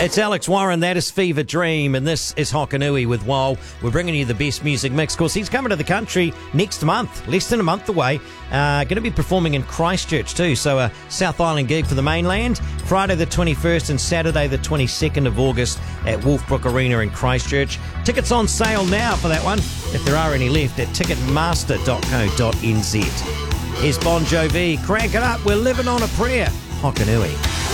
It's Alex Warren, that is Fever Dream, and this is Hokanui with Wal. We're bringing you the best music mix. Of course, he's coming to the country next month, less than a month away. Going to be performing in Christchurch too, so a South Island gig for the mainland. Friday the 21st and Saturday the 22nd of August at Wolfbrook Arena in Christchurch. Tickets on sale now for that one, if there are any left, at ticketmaster.co.nz. Here's Bon Jovi, crank it up, we're living on a prayer. Hokanui.